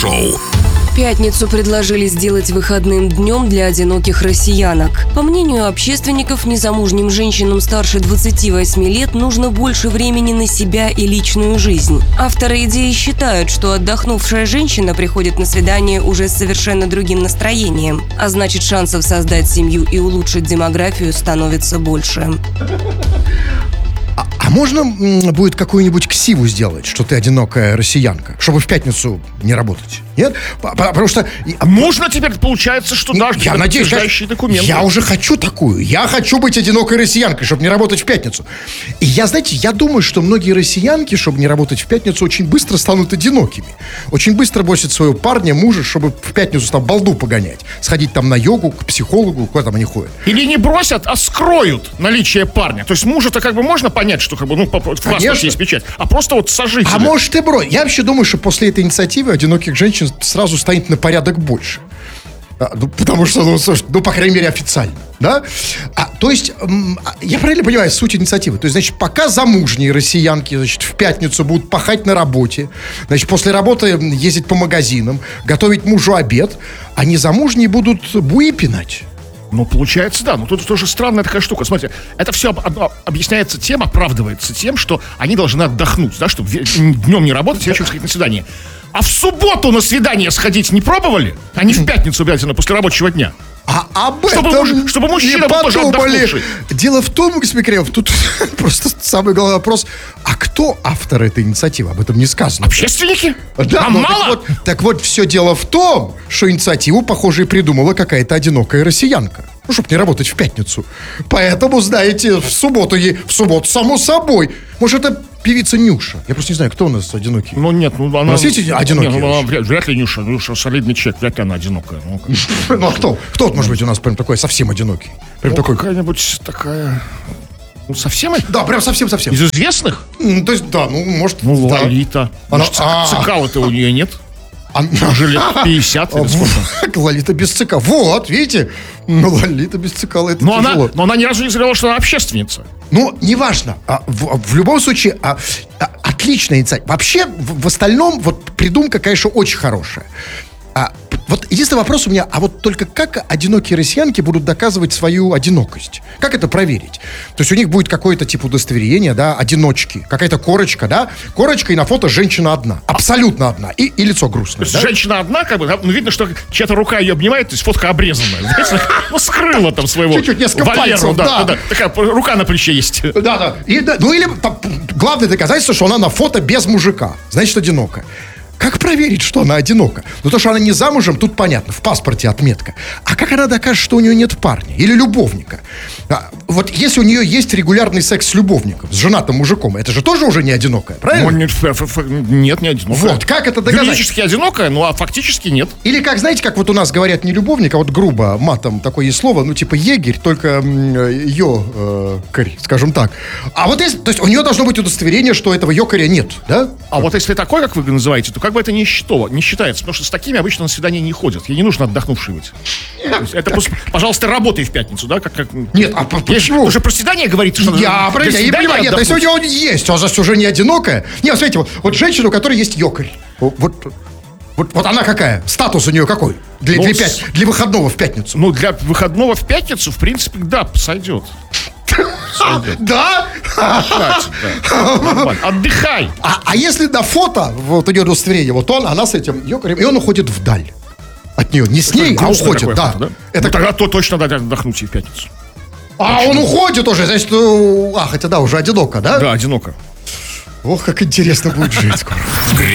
Шоу. Пятницу предложили сделать выходным днем для одиноких россиянок. По мнению общественников, незамужним женщинам старше 28 лет нужно больше времени на себя и личную жизнь. Авторы идеи считают, что отдохнувшая женщина приходит на свидание уже с совершенно другим настроением, а значит, шансов создать семью и улучшить демографию становится больше. А можно будет какую-нибудь ксиву сделать, что ты одинокая россиянка, чтобы в пятницу не работать? Нет? Потому что... Можно теперь, получается, что даже я надеюсь, документы. Я уже хочу такую. Я хочу быть одинокой россиянкой, чтобы не работать в пятницу. И я думаю, что многие россиянки, чтобы не работать в пятницу, очень быстро станут одинокими. Очень быстро бросят своего парня, мужа, чтобы в пятницу там балду погонять. Сходить там на йогу, к психологу, куда там они ходят. Или не бросят, а скроют наличие парня. То есть мужа-то как бы можно понять, что как бы, в паспорте есть печать. А просто вот сожителя. А может и брось. Я вообще думаю, что после этой инициативы одиноких женщин сразу станет на порядок больше. Потому что, по крайней мере, официально. Да? То есть, я правильно понимаю суть инициативы? То есть, значит, пока замужние россиянки, значит, в пятницу будут пахать на работе, значит, после работы ездить по магазинам, готовить мужу обед, а незамужние будут буи пинать. Ну, получается, да. Но тут тоже странная такая штука. Смотрите, это все объясняется тем, оправдывается тем, что они должны отдохнуть, да, чтобы днем не работать, вечером сходить на свидание. А в субботу на свидание сходить не пробовали? Они в пятницу, обязательно, после рабочего дня. Чтобы мужчина был тоже отдохнувший. Дело в том, господин Кремов, тут просто самый главный вопрос. А кто автор этой инициативы? Об этом не сказано. Общественники? Да, мало? Так вот, все дело в том, что инициативу, похоже, и придумала какая-то одинокая россиянка. Ну, чтобы не работать в пятницу. Поэтому, знаете, в субботу, само собой. Может, это певица Нюша? Я просто не знаю, кто у нас одинокий. Ну, нет, она... У нас есть одинокие? Нет, она вряд ли Нюша. Нюша солидный человек, вряд ли она одинокая. Ну, а кто? Кто может быть у нас прям такой совсем одинокий? Прям такой... Какая-нибудь такая... Ну, совсем? Да, прям совсем-совсем. Из известных? То есть, да, может... Ну, Лолита. Цикала-то у нее нет? Уже лет 50 или сколько? Лолита без цикала. Вот, видите? Лолита без цикала, это тяжело. Но она ни разу не заявляла, что она общественница. Ну, неважно. В любом случае, отличная инициатива. Вообще, в остальном, вот придумка, конечно, очень хорошая. Вот единственный вопрос у меня, а вот только как одинокие россиянки будут доказывать свою одинокость? Как это проверить? То есть у них будет какое-то типа удостоверение, да, одиночки, какая-то корочка, да? Корочка, и на фото женщина одна, абсолютно одна, и лицо грустное. То есть женщина одна, как бы, ну, видно, что чья-то рука ее обнимает, то есть фотка обрезанная, знаете, ну, скрыла там своего чуть-чуть, несколько пальцев, да. Такая рука на плече есть. Да. Ну, или главное доказательство, что она на фото без мужика, значит, одинокая. Как проверить, что она одинока? Ну, то, что она не замужем, тут понятно, в паспорте отметка. А как она докажет, что у нее нет парня или любовника? Вот если у нее есть регулярный секс с любовником, с женатым мужиком, это же тоже уже не одинокая, правильно? Нет, не одинокая. Вот, как это доказать? Юридически одинокая, ну, а фактически нет. Или как, знаете, как вот у нас говорят не любовник, а вот грубо, матом такое есть слово, ну, типа егерь, только ёкарь, скажем так. А вот если, то есть у нее должно быть удостоверение, что этого ёкаря нет, да? А вот если такой, как вы называете, то как бы это не считается, потому что с такими обычно на свидание не ходят. Ей не нужно отдохнувший быть. Это, пожалуйста, работай в пятницу, да? Нет, а почему? Уже про свидание говорите, что... Я не понимаю, нет, если у него есть, он же уже не одинокая. Нет, смотрите, вот женщина, у которой есть ёкарь. Вот она какая? Статус у нее какой? Для выходного в пятницу. Ну, для выходного в пятницу, в принципе, да, сойдет. Да? Отдыхай. А если на фото, вот у нее удостоверение, вот она с этим ёкарем, и он уходит вдаль от нее. Не с ней, а уходит, да. Это тогда точно надо отдохнуть и в пятницу. А он уходит уже, значит, хотя да, уже одиноко, да? Да, одиноко. Ох, как интересно будет жить скоро.